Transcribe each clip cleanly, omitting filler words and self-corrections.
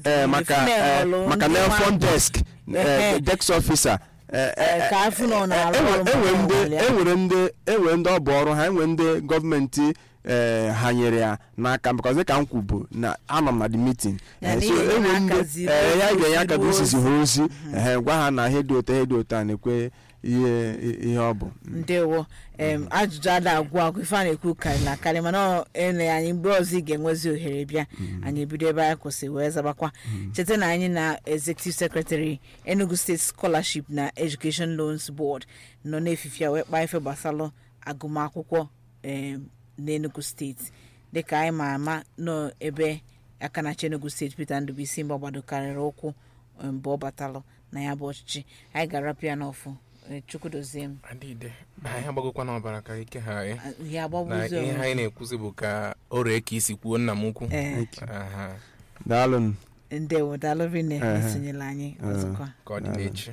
maka mail front desk desk officer ka afụ nọ na enwere ndị ọ bụ ọrụ ha, enwere ndị gọọmenti ha nyere ya n'aka, because ka m kwubu na anọ m na the meeting, so enwere ndị ya ga-enye aka dosisi ha ozi gwa ha na ihe dị otu a na-ekwe ihe ọ bụ. Ndewo. Ajụjụ ada agwụ ife a na-ekwu karịrị mana ele anyị mgbe ọzọ ị ga-enwezi ohere bịa anyị ebido ebe anyị kwụsị wee zabakwa. Cheta na anyị na Executive Secretary Enugu State Scholarship na Education Loans Board nọ n'efifia wee kpaa ife gbasalụ agụmakwụkwọ n'Enugu steeti, dịka anyị ma ama nọ ebe aka na Enugu steeti Peter Ndubuisi mgbe gbadokarịrị ụkwụ mgbe ọ batalụ na ya bụ ọchịchị. Anyị ga-arapụ ya n'ọfụ. Chukwudozie m adịde anyị agbagokwa n'ọbara ka ike ha ihe na ihe anyị na-ekwuzi bụ ka o ree ka isi kwuo nna m ukwu. Daalụ. Ndewo, daalụ rinne isonyela anyị ọzọkwa ka ọ dị n'echi.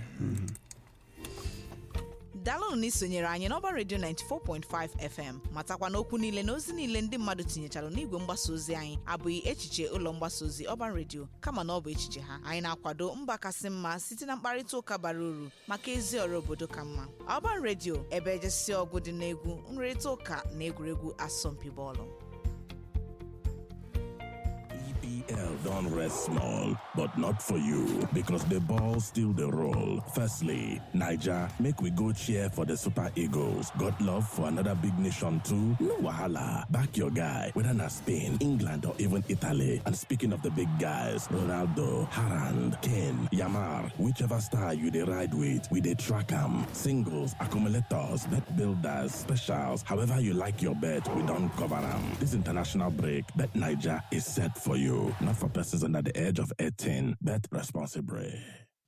Daalụ na isonyere anyị n'ọba redio 94.5 FM. matakwa n'okwu niile na ozi niile ndị mmadụ tinyechara n'igwe mgbasa ozi anyị abụghị echiche ụlọ mgbasa ozi ọba redio, kama na ọ bụ echiche ha. Anyị na-akwado mba kasị mma site na mkparịta ụka bara uru maka ezi ọrụ obodo ka mma. Ọba redio, ebe ejesi ọgụ dị n'egwu, nrịrịta ụka na egwuregwu asọmpi bọọlụ. EPL don't rest small, but not for you, because the ball still the roll. Firstly, Niger, make we go cheer for the Super Eagles. Got love for another big nation too? No wahala. Back your guy, whether na Spain, England, or even Italy. And speaking of the big guys, Ronaldo, Haaland, Kane, Yamar, whichever star you dey ride with, we dey track 'em. Singles, accumulators, bet builders, specials, however you like your bet, we don't cover 'em. This international break, Bet Niger is set for you. Not for persons under the age of 18. Bet responsibly.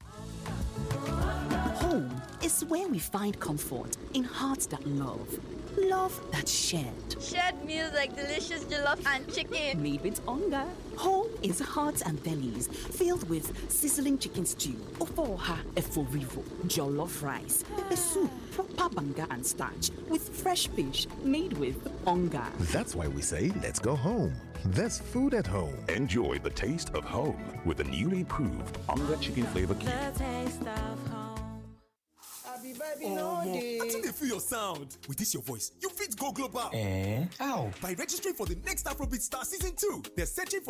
Home is where we find comfort in hearts that love. Love that's shared. Shared meals like delicious jollof and chicken. Made with hunger. Home is hearts and bellies filled with sizzling chicken stew, ofoha eforivo, jollof rice, pepper soup, proper banga and starch, with fresh fish made with hunger. That's why we say, let's go home. There's food at home. Enjoy the taste of home with the newly approved Onga Chicken Flavor Cube. The taste of home. I think they feel your sound. With this your voice, you fit go global. How? By registering for the next Afrobeat Star Season 2. They're searching for